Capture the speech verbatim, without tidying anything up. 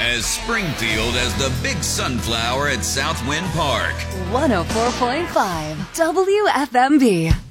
as Springfield as the big sunflower at Southwind Park. one oh four point five W F M B.